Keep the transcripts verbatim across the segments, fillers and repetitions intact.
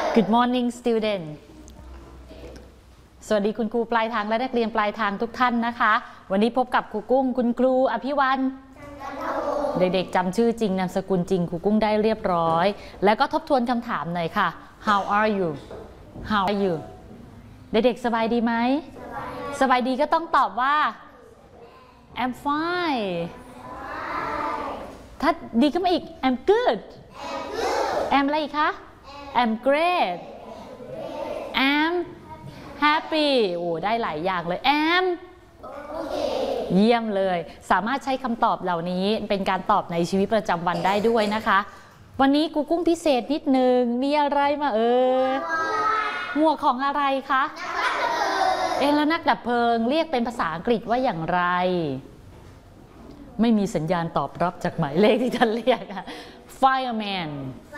Good morning student สวัสดีคุณครูปลายทางและนักเรียนปลายทางทุกท่านนะคะวันนี้พบกับครูกุ้งคุณครูอภิวันเด็กๆจำชื่อจริงนามสกุลจริงครูกุ้งได้เรียบร้อยแล้วก็ทบทวนคำถามหน่อยค่ะ How are you How are you เด็กๆสบายดีไหมสบายดีก็ต้องตอบว่า I'm fine ถ้าดีขึ้นมาอีก I'm good I'm อะไรอีกคะ I'm great I'm happy โอ้ได้หลายอย่างเลย I'm เยี่ยมเลยสามารถใช้คำตอบเหล่านี้เป็นการตอบในชีวิตประจำวันได้ด้วยนะคะวันนี้กูกุ้งพิเศษนิดนึงมีอะไรมาเออหมวกของอะไรคะเอ๊ะแล้วนักดับเพลิงเรียกเป็นภาษาอังกฤษว่าอย่างไรไม่มีสัญญาณตอบรับจากหมายเลขที่ท่านเรียกอะ fireman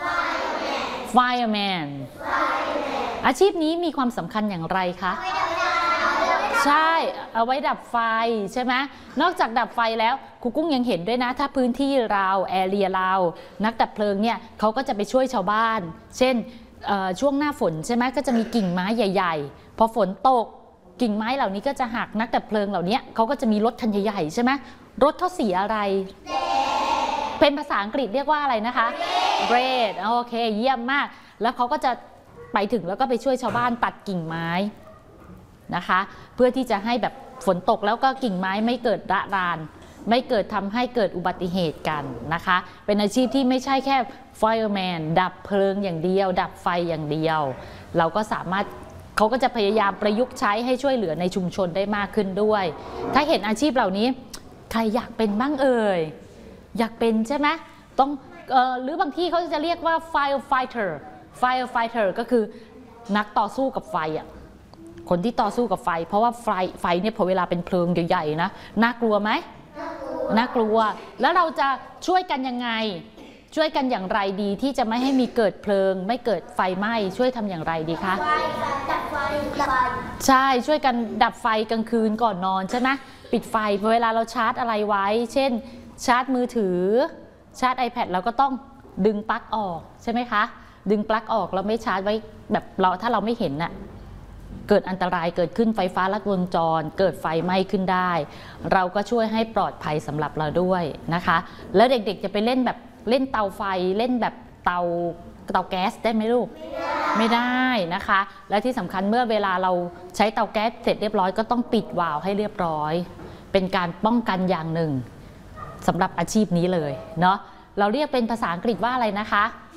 fireman อาชีพนี้มีความสำคัญอย่างไรคะใช่เอาไว้ดับไฟใช่ไหมนอกจากดับไฟแล้วครูกุ้งยังเห็นด้วยนะถ้าพื้นที่เราแอเรียเรานักดับเพลิงเนี่ยเขาก็จะไปช่วยชาวบ้านเช่นช่วงหน้าฝนใช่ไหมก็จะมีกิ่งไม้ใหญ่ๆพอฝนตกกิ่งไม้เหล่านี้ก็จะหักนักดับเพลิงเหล่านี้เขาก็จะมีรถคันใหญ่ๆใช่ไหมรถเขาสีอะไรเป็นภาษาอังกฤษเรียกว่าอะไรนะคะ red โอเคเยี่ยมมากแล้วเขาก็จะไปถึงแล้วก็ไปช่วยชาวบ้านตัดกิ่งไม้นะคะเพื่อที่จะให้แบบฝนตกแล้วก็กิ่งไม้ไม่เกิดระรานไม่เกิดทำให้เกิดอุบัติเหตุกันนะคะเป็นอาชีพที่ไม่ใช่แค่ fireman ดับเพลิงอย่างเดียวดับไฟอย่างเดียวเราก็สามารถเขาก็จะพยายามประยุกต์ใช้ให้ช่วยเหลือในชุมชนได้มากขึ้นด้วยถ้าเห็นอาชีพเหล่านี้ใครอยากเป็นบ้างเอ่ยอยากเป็นใช่ไหมต้องเอ่อหรือบางที่เขาจะเรียกว่า firefighter firefighter ก็คือนักต่อสู้กับไฟอ่ะคนที่ต่อสู้กับไฟเพราะว่าไฟไฟเนี่ยพอเวลาเป็นเพลิงใหญ่ๆนะน่ากลัวไหมน่ากลัวแล้วเราจะช่วยกันยังไงช่วยกันอย่างไรดีที่จะไม่ให้มีเกิดเพลิงไม่เกิดไฟไหม้ช่วยทำอย่างไรดีคะดับไฟใช่ช่วยกันดับไฟกลางคืนก่อนนอนใช่ไหมปิดไฟเวลาเราชาร์จอะไรไว้เช่นชาร์จมือถือชาร์จ iPad เราก็ต้องดึงปลั๊กออกใช่ไหมคะดึงปลั๊กออกเราไม่ชาร์จไว้แบบเราถ้าเราไม่เห็นน่ะเกิดอันตรายเกิดขึ้นไฟฟ้าลัดวงจรเกิดไฟไหม้ขึ้นได้เราก็ช่วยให้ปลอดภัยสำหรับเราด้วยนะคะแล้วเด็กๆจะไปเล่นแบบเล่นเตาไฟเล่นแบบเตาเตาแก๊สได้ไหมลูกไม่ได้นะคะและที่สำคัญเมื่อเวลาเราใช้เตาแก๊สเสร็จเรียบร้อยก็ต้องปิดวาล์วให้เรียบร้อยเป็นการป้องกันอย่างหนึ่งสำหรับอาชีพนี้เลยเนาะเราเรียกเป็นภาษาอังกฤษว่าอะไรนะคะ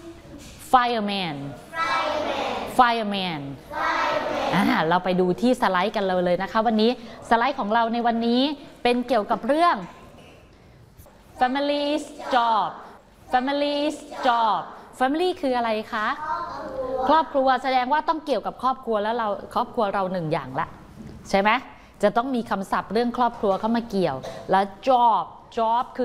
fireman fireman อ่าเราไปดูที่สไลด์กันเลยนะคะวันนี้สไลด์ของเราในวันนี้เป็นเกี่ยวกับเรื่อง family's job family's job family คืออะไรคะครอบครัวแสดงว่าต้องเกี่ยวกับครอบครัวแล้วเราครอบครัวเราหนึ่งอย่างละใช่ไหมจะต้องมีคำศัพท์เรื่องครอบครัวเข้ามาเกี่ยวแล้ว job job คือ